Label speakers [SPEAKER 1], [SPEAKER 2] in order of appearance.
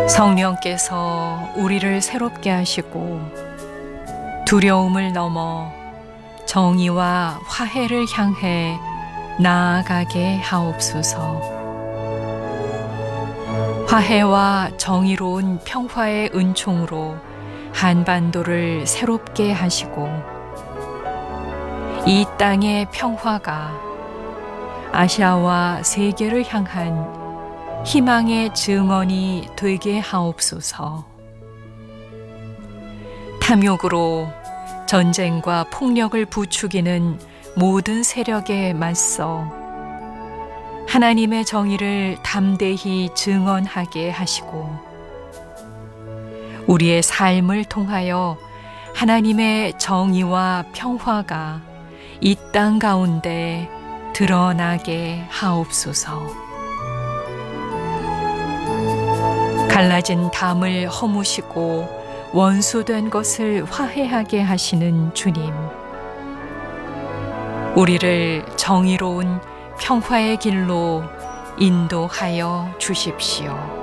[SPEAKER 1] 성령께서 우리를 새롭게 하시고 두려움을 넘어 정의와 화해를 향해 나아가게 하옵소서. 화해와 정의로운 평화의 은총으로 한반도를 새롭게 하시고 이 땅의 평화가 아시아와 세계를 향한 희망의 증언이 되게 하옵소서. 탐욕으로 전쟁과 폭력을 부추기는 모든 세력에 맞서 하나님의 정의를 담대히 증언하게 하시고 우리의 삶을 통하여 하나님의 정의와 평화가 이 땅 가운데 드러나게 하옵소서. 갈라진 담을 허무시고 원수된 것을 화해하게 하시는 주님, 우리를 정의로운 평화의 길로 인도하여 주십시오.